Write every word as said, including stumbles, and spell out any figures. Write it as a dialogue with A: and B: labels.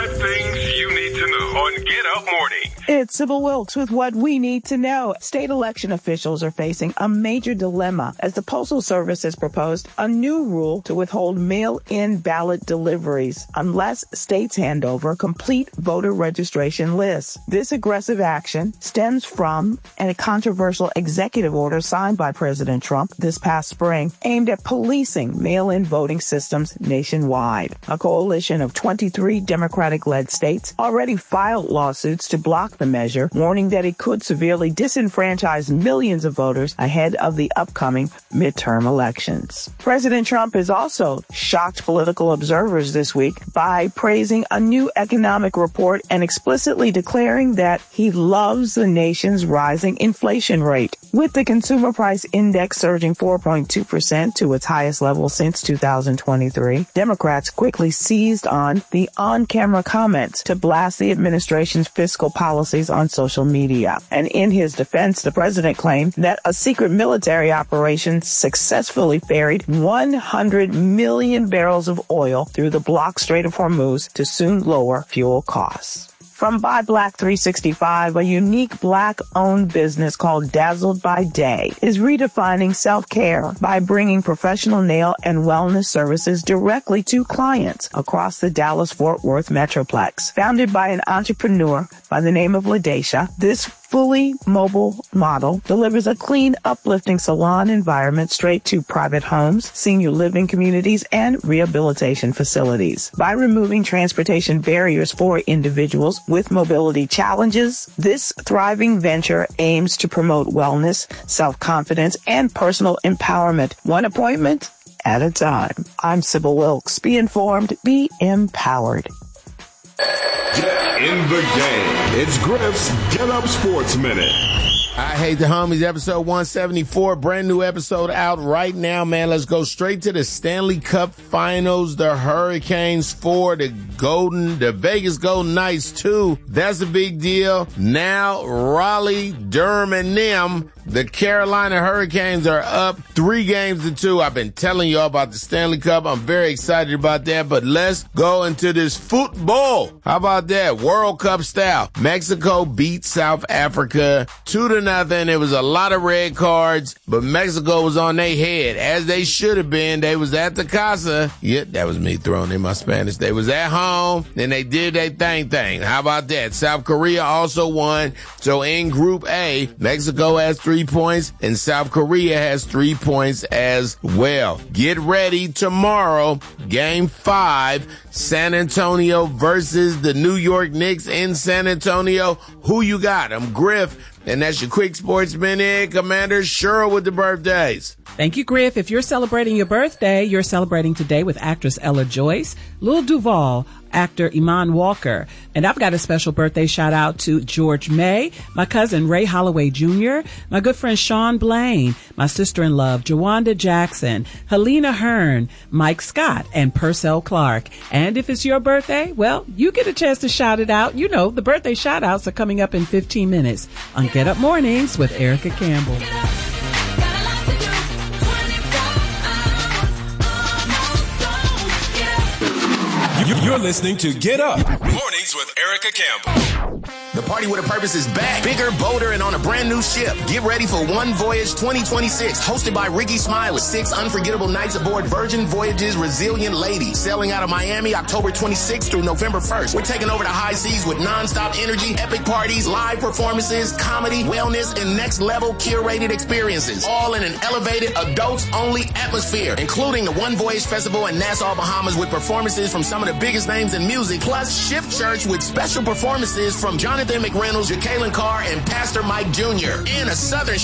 A: Five things you need to know on Get Up Morning.
B: It's Sybil Wilkes with what we need to know. State election officials are facing a major dilemma as the Postal Service has proposed a new rule to withhold mail-in ballot deliveries unless states hand over complete voter registration lists. This aggressive action stems from a controversial executive order signed by President Trump this past spring aimed at policing mail-in voting systems nationwide. A coalition of twenty-three Democratic-led states already filed lawsuits to block the measure, warning that it could severely disenfranchise millions of voters ahead of the upcoming midterm elections. President Trump has also shocked political observers this week by praising a new economic report and explicitly declaring that he loves the nation's rising inflation rate. With the consumer price index surging four point two percent to its highest level since two thousand twenty-three, Democrats quickly seized on the on-camera comments to blast the administration's fiscal policies on social media. And in his defense, the president claimed that a secret military operation successfully ferried one hundred million barrels of oil through the blocked Strait of Hormuz to soon lower fuel costs. From Buy Black three sixty-five, a unique Black-owned business called Dazzled by Day is redefining self-care by bringing professional nail and wellness services directly to clients across the Dallas-Fort Worth Metroplex. Founded by an entrepreneur by the name of LaDacia, this fully mobile model delivers a clean, uplifting salon environment straight to private homes, senior living communities, and rehabilitation facilities. By removing transportation barriers for individuals with mobility challenges, this thriving venture aims to promote wellness, self-confidence, and personal empowerment, one appointment at a time. I'm Sybil Wilkes. Be informed, be empowered.
A: Get in the game. It's Griff's Get Up Sports Minute.
C: I Hate the Homies, episode one seventy-four, brand new episode out right now, man. Let's go straight to the Stanley Cup Finals. The Hurricanes four, the Golden, the Vegas Golden Knights two. That's a big deal. Now Raleigh, Durham, and them, the Carolina Hurricanes, are up three games to two. I've been telling y'all about the Stanley Cup. I'm very excited about that, but let's go into this football. How about that? World Cup style. Mexico beat South Africa two to nothing. It was a lot of red cards, but Mexico was on their head, as they should have been. They was at the casa. Yep, that was me throwing in my Spanish. They was at home, and they did their thing thing. How about that? South Korea also won. So in Group A, Mexico has three points, and South Korea has three points as well. Get ready tomorrow. Game five, San Antonio versus the New York Knicks in San Antonio. Who you got? I'm Griff. And that's your quick sports minute. Commander Cheryl with the birthdays.
D: Thank you, Griff. If you're celebrating your birthday, you're celebrating today with actress Ella Joyce, Lil Duval, actor Iman Walker. And I've got a special birthday shout out to George May, my cousin Ray Holloway Junior, my good friend Sean Blaine, my sister-in-law Jawanda Jackson, Helena Hearn, Mike Scott, and Purcell Clark. And if it's your birthday, well, you get a chance to shout it out. You know, the birthday shout outs are coming up in fifteen minutes on Get Up Mornings with Erica Campbell.
A: You're listening to Get Up Mornings with Erica Campbell.
E: The Party with a Purpose is back, bigger, bolder, and on a brand new ship. Get ready for One Voyage twenty twenty-six, hosted by Ricky Smiley. Six unforgettable nights aboard Virgin Voyage's Resilient Lady, sailing out of Miami October twenty-sixth through November first. We're taking over the high seas with nonstop energy, epic parties, live performances, comedy, wellness, and next-level curated experiences, all in an elevated, adults-only atmosphere, including the One Voyage Festival in Nassau, Bahamas, with performances from some of the biggest names in music, plus Shift Church with special performances from Jonathan McReynolds, Jacqueline Carr, and Pastor Mike Junior, and a Southern